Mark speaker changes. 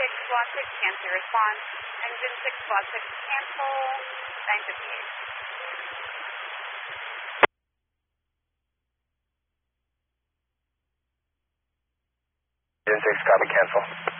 Speaker 1: 616, cancel your response. Engine 616, cancel. 958.
Speaker 2: Engine 6, copy, cancel.